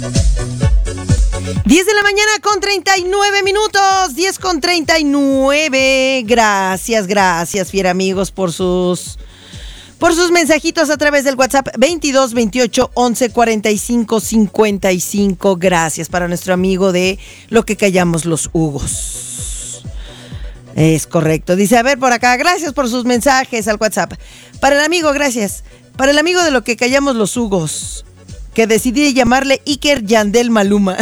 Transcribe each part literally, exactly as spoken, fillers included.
diez de la mañana con treinta y nueve minutos, diez con treinta y nueve. Gracias, gracias, fiera amigos, por sus por sus mensajitos a través del WhatsApp veintidós veintiocho once cuarenta y cinco cincuenta y cinco. Gracias para nuestro amigo de Lo que callamos los Hugos. Es correcto. Dice, a ver por acá, gracias por sus mensajes al WhatsApp. Para el amigo, gracias. Para el amigo de Lo que callamos los Hugos, que decidí llamarle Iker Yandel Maluma.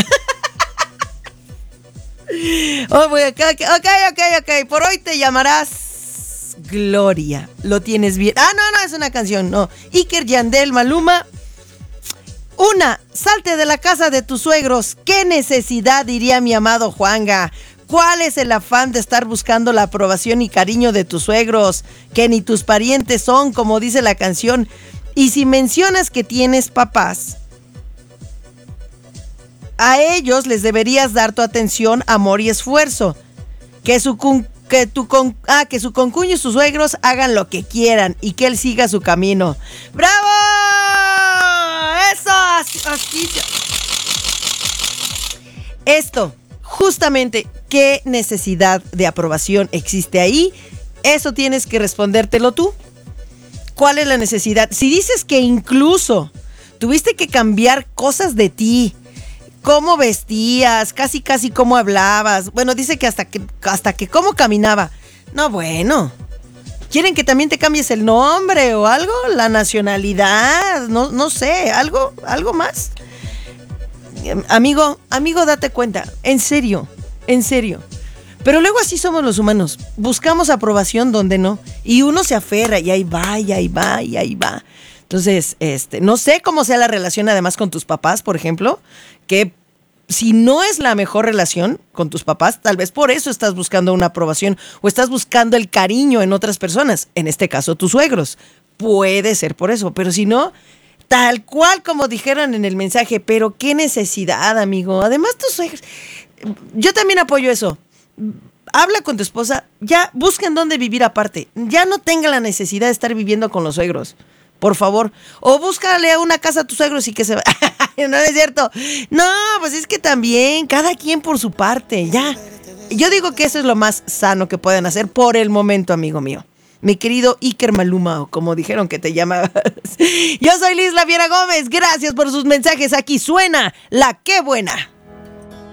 Oh, ok, ok, ok, ok. Por hoy te llamarás Gloria. Lo tienes bien. Ah, no, no, es una canción, no. Iker Yandel Maluma. Una, salte de la casa de tus suegros. ¿Qué necesidad, diría mi amado Juanga? ¿Cuál es el afán de estar buscando la aprobación y cariño de tus suegros? Que ni tus parientes son, como dice la canción. Y si mencionas que tienes papás, a ellos les deberías dar tu atención, amor y esfuerzo. Que su cun, que tu con, ah, que su concuño y sus suegros hagan lo que quieran y que él siga su camino. ¡Bravo! ¡Eso! Así, así. Esto, justamente, ¿qué necesidad de aprobación existe ahí? Eso tienes que respondértelo tú. ¿Cuál es la necesidad? Si dices que incluso tuviste que cambiar cosas de ti, cómo vestías, casi casi cómo hablabas. Bueno, dice que hasta que hasta que cómo caminaba. No, bueno. ¿Quieren que también te cambies el nombre o algo? La nacionalidad, no, no sé, algo, algo más. Amigo, amigo, date cuenta. En serio, en serio. Pero luego así somos los humanos. Buscamos aprobación donde no. Y uno se aferra y ahí va, y ahí va, y ahí va. Entonces, este, no sé cómo sea la relación además con tus papás, por ejemplo, que si no es la mejor relación con tus papás, tal vez por eso estás buscando una aprobación o estás buscando el cariño en otras personas, en este caso tus suegros. Puede ser por eso, pero si no, tal cual como dijeron en el mensaje, pero qué necesidad, amigo. Además tus suegros, yo también apoyo eso. Habla con tu esposa, ya busquen dónde vivir aparte, ya no tenga la necesidad de estar viviendo con los suegros. Por favor. O búscale una casa a tus suegros y que se va. No es cierto. No, pues es que también, cada quien por su parte, ya. Yo digo que eso es lo más sano que pueden hacer por el momento, amigo mío. Mi querido Iker Maluma, o como dijeron que te llamabas. Yo soy Liz La Fiera Gómez. Gracias por sus mensajes. Aquí suena La Qué Buena.